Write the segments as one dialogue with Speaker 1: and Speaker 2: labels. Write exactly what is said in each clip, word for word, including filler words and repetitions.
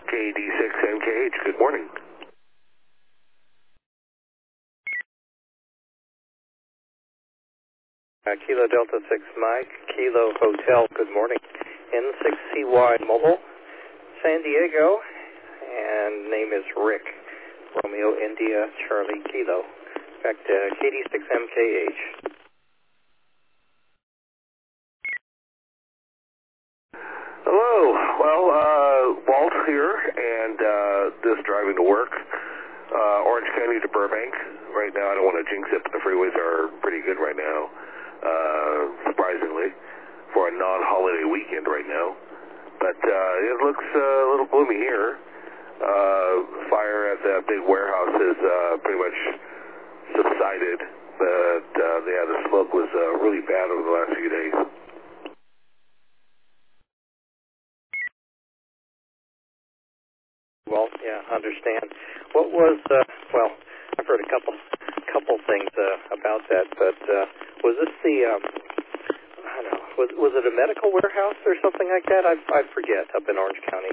Speaker 1: K D six M K H, good morning.
Speaker 2: Uh, Kilo Delta six Mike, Kilo Hotel, good morning. N six C Y Mobile, San Diego, and name is Rick. Romeo India Charlie Kilo. Back to K D six M K H.
Speaker 1: Hello, well, uh, Walt here, and uh, this driving to work. Uh, Orange County to Burbank. Right now, I don't want to jinx it, but the freeways are pretty good right now, uh, surprisingly, for a non-holiday weekend right now. But uh, it looks uh, a little gloomy here. Uh, fire at that big warehouse has uh, pretty much subsided, but uh, yeah, the smoke was uh, really bad over the last few days.
Speaker 2: Well, yeah, understand. What was, uh, well, I've heard a couple couple things uh, about that, but uh, was this the, um, I don't know, was, was it a medical warehouse or something like that? I, I forget, up in Orange County.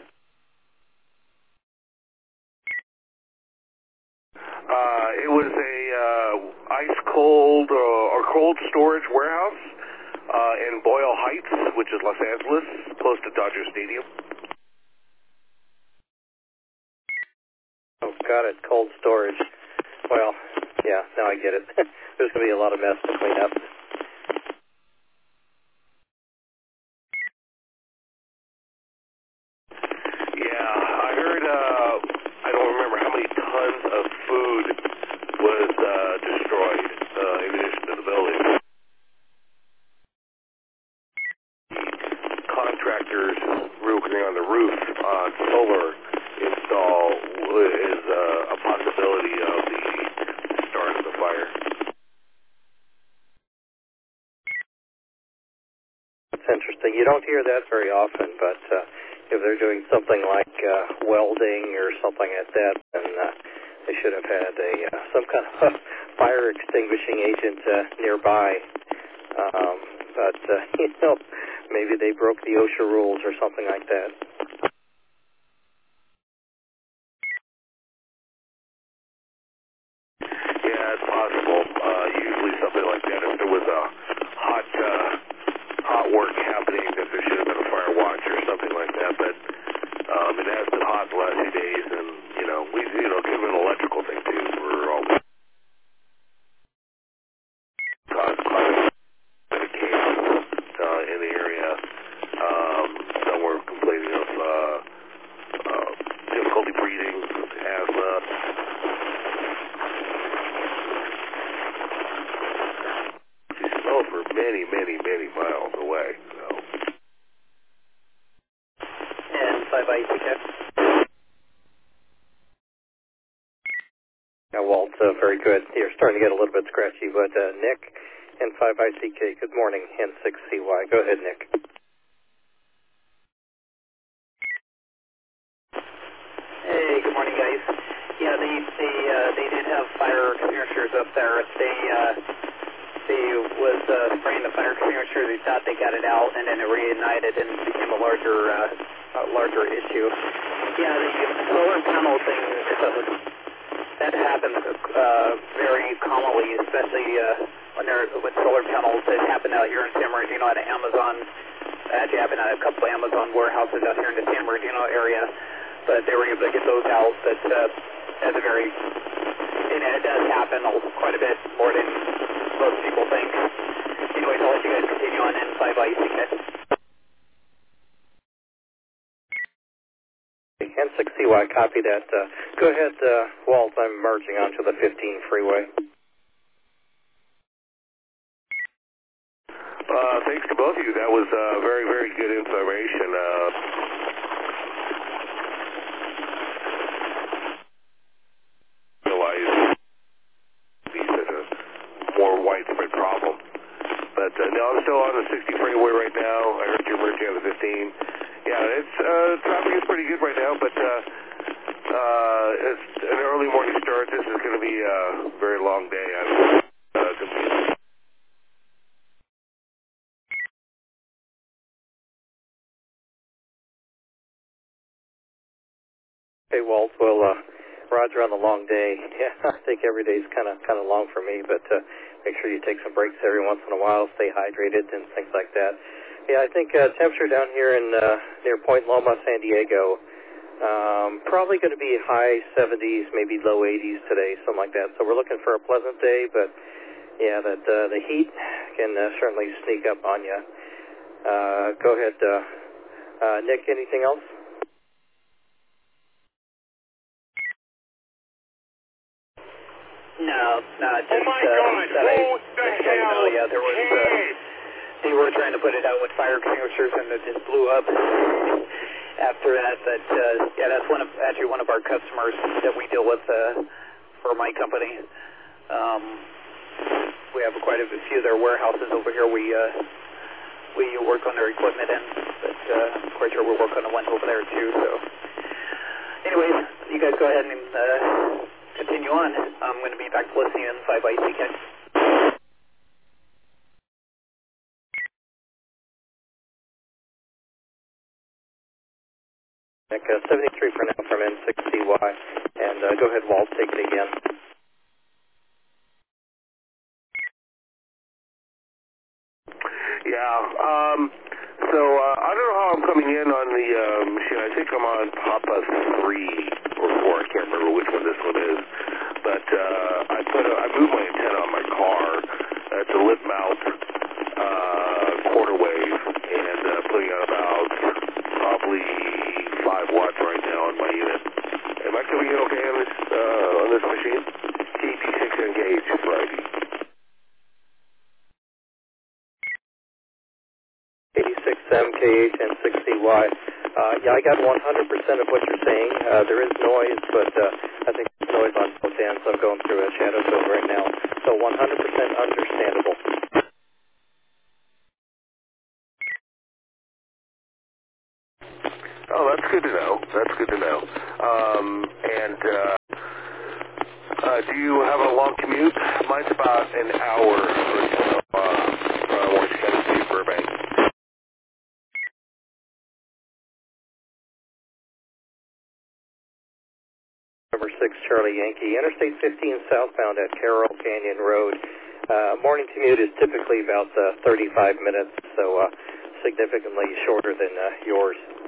Speaker 1: Uh, it was a uh, ice cold uh, or cold storage warehouse uh, in Boyle Heights, which is Los Angeles, close to Dodger Stadium.
Speaker 2: Oh, got it, cold storage. Well, yeah, now I get it. There's going to be a lot of mess to clean up.
Speaker 1: Yeah, I heard, uh, I don't remember how many tons of food was uh, destroyed uh, in addition to the building. Contractors working on the roof on solar install is uh, a possibility of the start of the fire.
Speaker 2: That's interesting. You don't hear that very often, but uh, if they're doing something like uh, welding or something like that, then uh, they should have had a uh, some kind of fire extinguishing agent uh, nearby. Um, but, uh, you know, maybe they broke the OSHA rules or something like that.
Speaker 1: Yeah, it's possible. Uh, usually something like that, if there was a hot uh, hot work happening, that there should have been a fire watch or something like that. But um, it has been hot the last few days, and you know, we you know, could have been an electrical thing too. We're all caused quite a bit of cases uh, in the area. Um, some were complaining of uh, uh, difficulty breathing, asthma. Smell for many, many, many miles away. So.
Speaker 2: And five I C K. Now, Walt, uh, very good. You're starting to get a little bit scratchy, but uh, Nick and five I C K, good morning. N six C Y. Go ahead, Nick.
Speaker 3: Hey, good morning, guys. Yeah, they they uh, they did have fire extinguishers up there. They uh, they was uh, spraying the fire extinguisher. They thought they got it out, and then it reignited and became a larger uh, a larger issue. Yeah, the solar panel thing is a, that happens uh, very commonly, especially uh, when there with solar panels. It happened out here in San Bernardino at Amazon. Actually, happened at a couple of Amazon warehouses out here in the San Bernardino area. But they were able to get those out. But uh, that's a very, and it does happen quite a bit more than most people think. Anyways, I'll let you guys continue on N five I C K.
Speaker 2: N six C Y, copy that. Uh, go ahead, uh, Walt. I'm merging onto the fifteen freeway.
Speaker 1: Uh, thanks to both of you. That was uh, very, very good information. Uh, realize these are a more widespread problem. But uh, no, I'm still on the sixty freeway right now. I heard you're merging on the fifteen. Yeah, it's uh, traffic is pretty good right now, but uh, uh, it's an early morning start. This is going to be a very long day. I'm uh, confused.
Speaker 2: Hey, Walt. Well, uh, Roger on the long day. Yeah, I think every day's kind of kind of long for me, but uh, make sure you take some breaks every once in a while, stay hydrated, and things like that. Yeah, I think uh, temperature down here in uh, near Point Loma, San Diego, um, probably going to be high seventies, maybe low eighties today, something like that. So we're looking for a pleasant day, but yeah, that uh, the heat can uh, certainly sneak up on you. Uh, go ahead, uh, uh, Nick. Anything else?
Speaker 3: No, no, just,
Speaker 4: Oh my
Speaker 3: uh,
Speaker 4: God,
Speaker 3: that I,
Speaker 4: hold the
Speaker 3: that I
Speaker 4: hell
Speaker 3: know, yeah, there was, uh,
Speaker 4: head.
Speaker 3: they were trying to put it out with fire extinguishers and it just blew up after that, but, uh, yeah, that's one of, actually one of our customers that we deal with, uh, for my company. Um, we have quite a few of their warehouses over here we, uh, we work on their equipment in, but, uh, I'm quite sure we'll work on the one over there too, so. Anyways, you guys go ahead and, uh, continue on. I'm going to be back to listening in five by C K.
Speaker 2: Nick, uh, seventy-three for now from N six C Y, and uh, go ahead, Walt, take it again.
Speaker 1: Yeah, um, so uh, I don't know how I'm coming in on the uh, machine. I think I'm on Papa three or four. I can't remember which one this one is. But uh, I put a, I moved my antenna on my car. Uh, it's a lip mount uh, quarter wave, and uh, putting out about probably five watts right now on my unit. Am I coming in okay on this uh, on this machine? K D six engage Friday.
Speaker 2: eighty-six M K H and six C Y. Uh, yeah, I got one hundred percent of what you're saying. Uh, there is noise, but uh, I think there's noise on both ends. I'm going through a shadow zone right now, so one hundred percent understandable.
Speaker 1: Oh, that's good to know. That's good to know. Um, and uh, uh, do you have a long commute? Mine's about an hour or so uh, from Orange County to Burbank.
Speaker 2: Number six, Charlie Yankee. Interstate fifteen southbound at Carroll Canyon Road. Uh, morning commute is typically about uh, thirty-five minutes, so uh, significantly shorter than uh, yours.